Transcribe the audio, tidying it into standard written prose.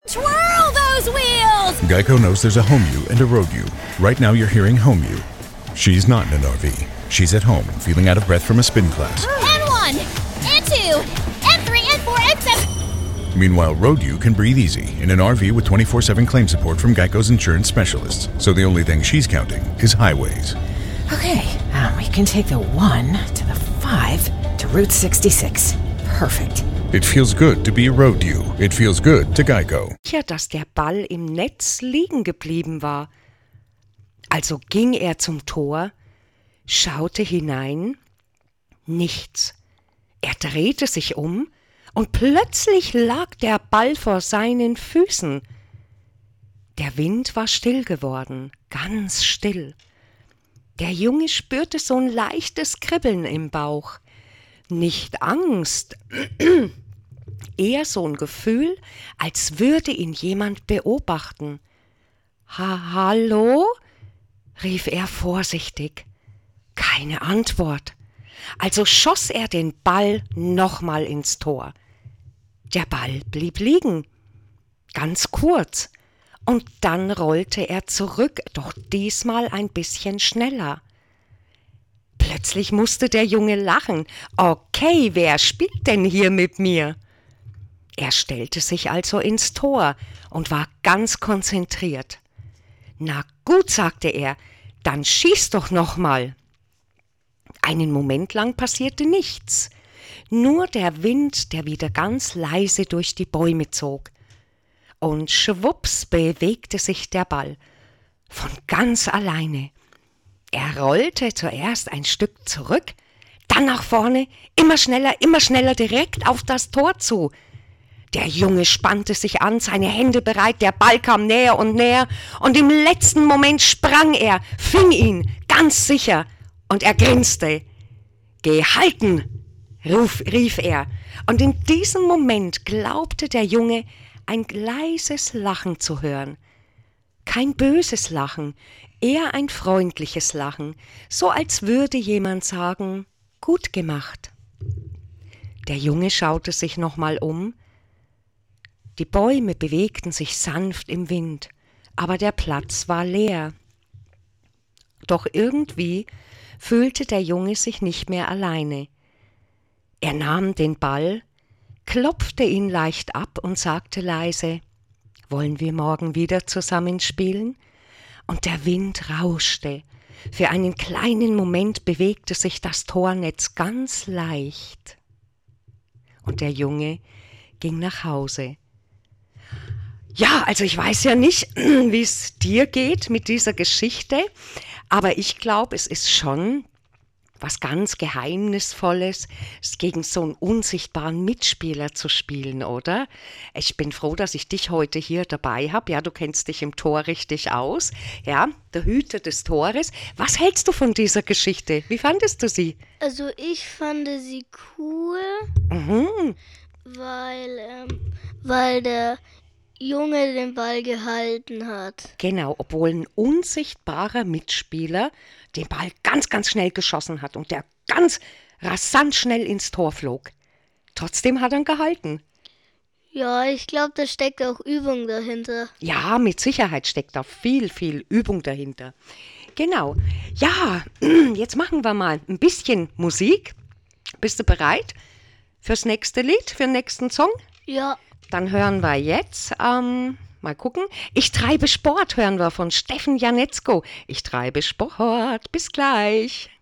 Twirl those wheels! Geico knows there's a home you and a road you. Right now you're hearing home you. She's not in an RV. She's at home, feeling out of breath from a spin class. N1, N2, N3, N4, N7. Meanwhile, road you can breathe easy in an RV with 24/7 claim support from Geico's insurance specialists. So the only thing she's counting is highways. Okay, we can take the 1 to the 5 to Route 66. Perfect. It feels good to be a road you. It feels good to Geico. Ja, dass der Ball im Netz liegen geblieben war. Also ging er zum Tor, schaute hinein, nichts. Er drehte sich um und plötzlich lag der Ball vor seinen Füßen. Der Wind war still geworden, ganz still. Der Junge spürte so ein leichtes Kribbeln im Bauch. Nicht Angst, eher so ein Gefühl, als würde ihn jemand beobachten. Hallo? Rief er vorsichtig. Keine Antwort. Also schoss er den Ball nochmal ins Tor. Der Ball blieb liegen, ganz kurz, und dann rollte er zurück, doch diesmal ein bisschen schneller. Plötzlich musste der Junge lachen. Okay, wer spielt denn hier mit mir? Er stellte sich also ins Tor und war ganz konzentriert. Na gut, sagte er, dann schieß doch noch mal. Einen Moment lang passierte nichts, nur der Wind, der wieder ganz leise durch die Bäume zog. Und schwupps bewegte sich der Ball, von ganz alleine. Er rollte zuerst ein Stück zurück, dann nach vorne, immer schneller, direkt auf das Tor zu. Der Junge spannte sich an, seine Hände bereit, der Ball kam näher und im letzten Moment sprang er, fing ihn, ganz sicher, und er grinste. »Gehalten«, rief er, und in diesem Moment glaubte der Junge, ein leises Lachen zu hören. Kein böses Lachen, eher ein freundliches Lachen, so als würde jemand sagen, gut gemacht. Der Junge schaute sich nochmal um. Die Bäume bewegten sich sanft im Wind, aber der Platz war leer. Doch irgendwie fühlte der Junge sich nicht mehr alleine. Er nahm den Ball, klopfte ihn leicht ab und sagte leise, »Wollen wir morgen wieder zusammen spielen?« Und der Wind rauschte. Für einen kleinen Moment bewegte sich das Tornetz ganz leicht. Und der Junge ging nach Hause. Ja, also ich weiß ja nicht, wie es dir geht mit dieser Geschichte, aber ich glaube, es ist schon was ganz Geheimnisvolles, gegen so einen unsichtbaren Mitspieler zu spielen, oder? Ich bin froh, dass ich dich heute hier dabei habe. Ja, du kennst dich im Tor richtig aus. Ja, der Hüter des Tores. Was hältst du von dieser Geschichte? Wie fandest du sie? Also ich fand sie cool, weil der Junge den Ball gehalten hat. Genau, obwohl ein unsichtbarer Mitspieler den Ball ganz, ganz schnell geschossen hat und der ganz rasant schnell ins Tor flog. Trotzdem hat er ihn gehalten. Ja, ich glaube, da steckt auch Übung dahinter. Ja, mit Sicherheit steckt da viel, viel Übung dahinter. Genau. Ja, jetzt machen wir mal ein bisschen Musik. Bist du bereit fürs nächste Lied, für den nächsten Song? Ja. Dann hören wir jetzt, mal gucken, Ich treibe Sport hören wir von Steffen Janetzko. Ich treibe Sport, bis gleich.